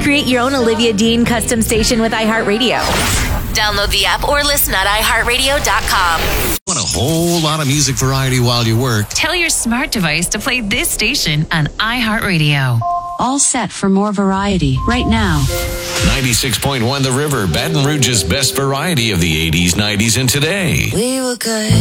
Create your own Olivia Dean custom station with iHeartRadio. Download the app or listen at iHeartRadio.com. Want a whole lot of music variety while you work? Tell your smart device to play this station on iHeartRadio. All set for more variety right now. 96.1 The River, Baton Rouge's best variety of the 80s, 90s, and today. We were good.